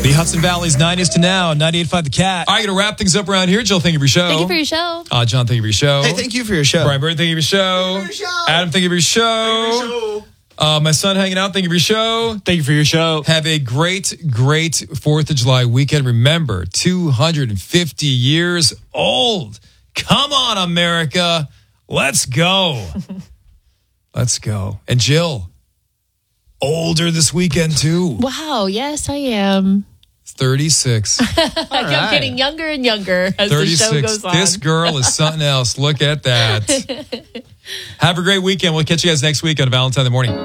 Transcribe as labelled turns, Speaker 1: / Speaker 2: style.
Speaker 1: The Hudson Valley's 90s to now, 98.5 The Cat. All right, going to wrap things up around here. Jill, thank you for your show.
Speaker 2: Thank you for your show.
Speaker 1: John, thank you for your show.
Speaker 3: Hey, thank you for your show.
Speaker 1: Brian Burton, thank you for your show.
Speaker 3: Thank you for your show.
Speaker 1: Adam, thank you for your show. My son hanging out, thank you for your show.
Speaker 4: Thank you for your show.
Speaker 1: Have a great 4th of July weekend. Remember, 250 years old. Come on, America. Let's go. Let's go. And Jill, older this weekend, too.
Speaker 2: Wow, yes, I am.
Speaker 1: 36.
Speaker 2: I'm getting younger and younger as
Speaker 1: 36.
Speaker 2: the show goes on.
Speaker 1: This girl is something else. Look at that. Have a great weekend. We'll catch you guys next week on Valentine's Morning.